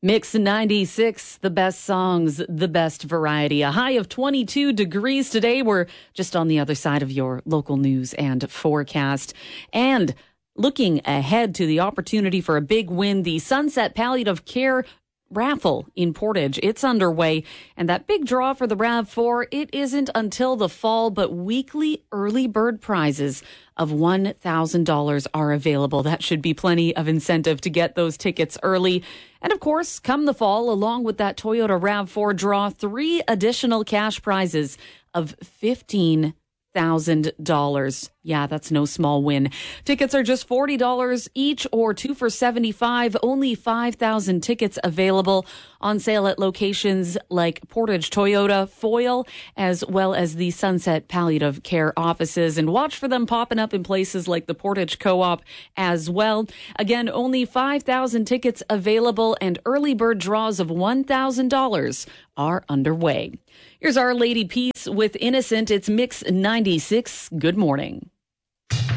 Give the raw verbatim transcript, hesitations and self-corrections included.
Mix ninety-six, the best songs, the best variety. A high of twenty-two degrees today. We're just on the other side of your local news and forecast. And looking ahead to the opportunity for a big win, the Sunset Palliative Care raffle in Portage. It's underway, and that big draw for the RAV four, it isn't until the fall, but weekly early bird prizes of one thousand dollars are available. That should be plenty of incentive to get those tickets early. And of course, come the fall, along with that Toyota RAV four draw, three additional cash prizes of fifteen thousand dollars. Yeah, that's no small win. Tickets are just forty dollars each or two for seventy-five dollars. Only five thousand tickets available, on sale at locations like Portage Toyota, Foyle, as well as the Sunset Palliative Care offices. And watch for them popping up in places like the Portage Co-op as well. Again, only five thousand tickets available, and early bird draws of one thousand dollars are underway. Here's Our Lady Peace with Innocent. It's Mix ninety-six. Good morning.